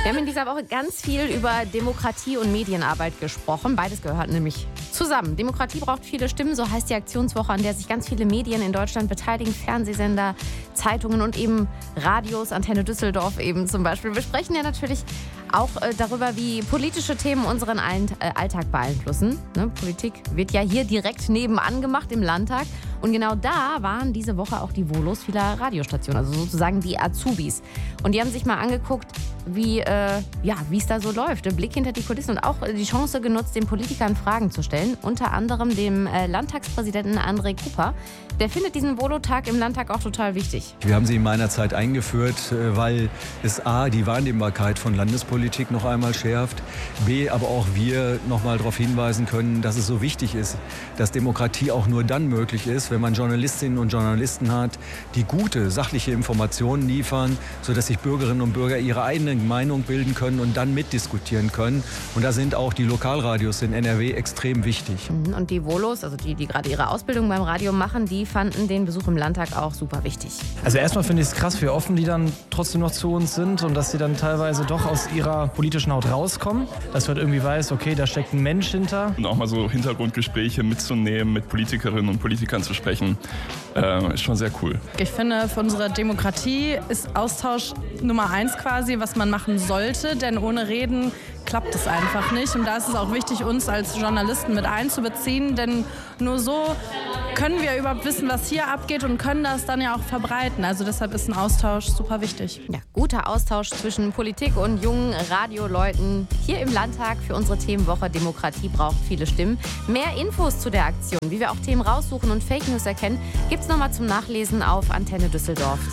Wir haben in dieser Woche ganz viel über Demokratie und Medienarbeit gesprochen. Beides gehört nämlich zusammen. Demokratie braucht viele Stimmen, so heißt die Aktionswoche, an der sich ganz viele Medien in Deutschland beteiligen. Fernsehsender, Zeitungen und eben Radios, Antenne Düsseldorf eben zum Beispiel. Wir sprechen ja natürlich auch darüber, wie politische Themen unseren Alltag beeinflussen. Ne? Politik wird ja hier direkt nebenan gemacht im Landtag. Und genau da waren diese Woche auch die Volos vieler Radiostationen, also sozusagen die Azubis. Und die haben sich mal angeguckt, wie es da so läuft. Der Blick hinter die Kulissen und auch die Chance genutzt, den Politikern Fragen zu stellen. Unter anderem dem Landtagspräsidenten André Cooper. Der findet diesen Volotag im Landtag auch total wichtig. Wir haben sie in meiner Zeit eingeführt, weil es A, die Wahrnehmbarkeit von Landespolitik noch einmal schärft, B, aber auch wir noch mal darauf hinweisen können, dass es so wichtig ist, dass Demokratie auch nur dann möglich ist, wenn man Journalistinnen und Journalisten hat, die gute, sachliche Informationen liefern, sodass sich Bürgerinnen und Bürger ihre eigene Meinung bilden können und dann mitdiskutieren können. Und da sind auch die Lokalradios in NRW extrem wichtig. Und die Volos, also die gerade ihre Ausbildung beim Radio machen, die fanden den Besuch im Landtag auch super wichtig. Also erstmal finde ich es krass, wie offen die dann trotzdem noch zu uns sind und dass sie dann teilweise doch aus ihrer politischen Haut rauskommen. Dass man irgendwie weiß, okay, da steckt ein Mensch hinter. Und auch mal so Hintergrundgespräche mitzunehmen, mit Politikerinnen und Politikern zu sprechen, ist schon sehr cool. Ich finde, für unsere Demokratie ist Austausch Nummer 1 quasi, was man machen sollte, denn ohne Reden klappt es einfach nicht. Und da ist es auch wichtig, uns als Journalisten mit einzubeziehen, denn nur so können wir überhaupt wissen, was hier abgeht und können das dann ja auch verbreiten. Also deshalb ist ein Austausch super wichtig. Ja, guter Austausch zwischen Politik und jungen Radioleuten hier im Landtag für unsere Themenwoche Demokratie braucht viele Stimmen. Mehr Infos zu der Aktion, wie wir auch Themen raussuchen und Fake News erkennen, gibt's nochmal zum Nachlesen auf Antenne Düsseldorf.